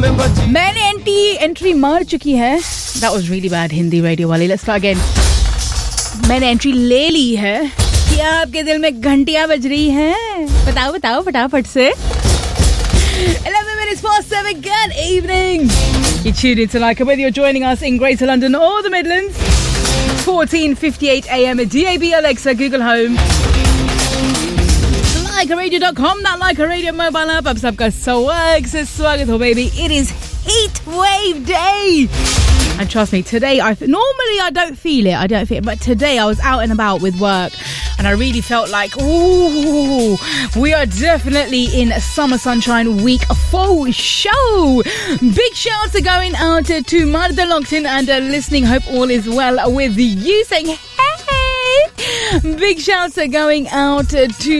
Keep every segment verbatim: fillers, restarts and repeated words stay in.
मैंने anti entry मार चुकी है. That was really bad Hindi radio वाली. Let's start again. मैंने एंट्री ले ली है. क्या आपके दिल में घंटियां बज रही हैं? बताओ बताओ फटाफट से. eleven minutes past seven. Good evening. You tuned in to Leica, whether you're joining us in Greater London or the Midlands. fourteen fifty-eight a m at D A B, Alexa, Google Home. Leica Radio dot com, that Leica Radio mobile app. आप सबका स्वागत से स्वागत हो, baby. It is Heat Wave Day. And trust me, today, I normally I don't feel it, I don't feel it, but today I was out and about with work and I really felt like, ooh, we are definitely in Summer Sunshine Week for show. Big shouts are going out to Martha Longton and uh, listening. Hope all is well with you. Saying, hey! Big shouts are going out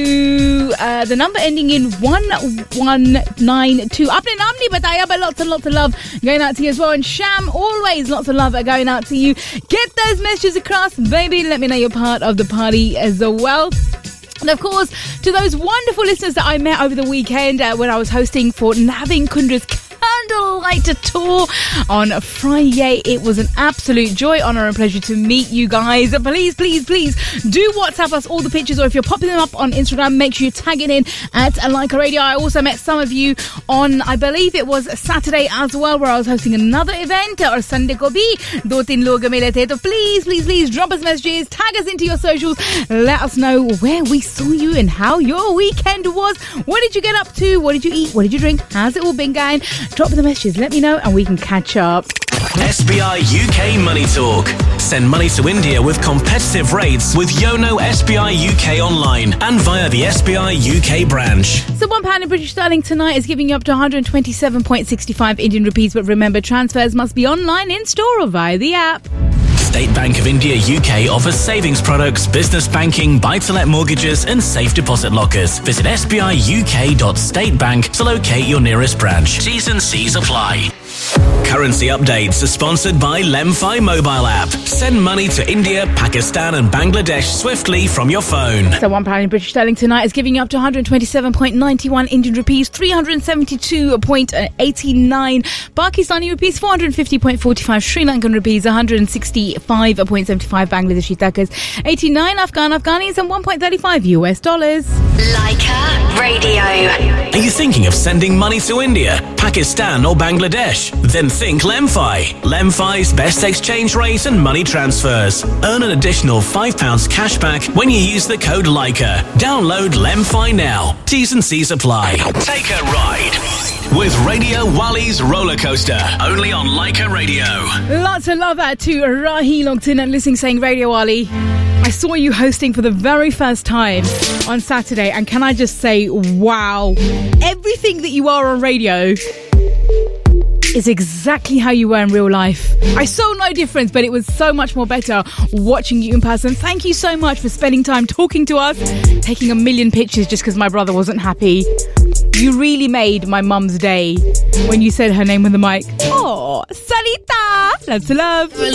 to uh, the number ending in one one nine two. Apne naam nahi bataya, but lots and lots of love going out to you as well. And Sham, always lots of love are going out to you. Get those messages across, baby. Let me know you're part of the party as well. And of course, to those wonderful listeners that I met over the weekend uh, when I was hosting for Navin Kundra's Candlelight Tour on Friday. It was an absolute joy, honour and pleasure to meet you guys. Please, please, please do WhatsApp us all the pictures, or if you're popping them up on Instagram, make sure you tag it in at Leica Radio. I also met some of you on, I believe it was Saturday as well, where I was hosting another event, or Sunday ko bhi do tin log mile the. So please, please, please drop us messages, tag us into your socials, let us know where we saw you and how your weekend was. What did you get up to? What did you eat? What did you drink? How's it all been going? Drop the messages, let me know, and we can catch up. S B I U K Money Talk. Send money to India with competitive rates with Yono S B I U K online and via the S B I U K branch. So one pound in British sterling tonight is giving you up to one hundred twenty-seven point six five Indian rupees, but remember, transfers must be online, in store or via the app. State Bank of India U K offers savings products, business banking, buy-to-let mortgages and safe deposit lockers. Visit s b i u k dot state bank to locate your nearest branch. T's and C's apply. Currency updates are sponsored by Lemfi mobile app. Send money to India, Pakistan and Bangladesh swiftly from your phone. So one pound in British sterling tonight is giving you up to one hundred twenty-seven point nine one Indian rupees, three hundred seventy-two point eight nine Pakistani rupees, four hundred fifty point four five Sri Lankan rupees, one hundred sixty-five point seven five Bangladeshi takas, eighty-nine Afghan Afghanis and one point three five U S dollars. Leica Radio. Are you thinking of sending money to India, Pakistan or Bangladesh? Then think Lemfi. Lemfi's best exchange rate and money transfers. Earn an additional five pounds cash back when you use the code Leica. Download Lemfi now. T's and C's apply. Take a ride with Radio Wali's Roller Coaster. Only on Leica Radio. Lots of love out to Rahi Longton and listening, saying, Radio Wali, I saw you hosting for the very first time on Saturday, and can I just say, wow, everything that you are on radio is exactly how you were in real life. I saw no difference, but it was so much more better watching you in person. Thank you so much for spending time talking to us, taking a million pictures just because my brother wasn't happy. You really made my mum's day when you said her name on the mic. Oh, Salita! Lots of love.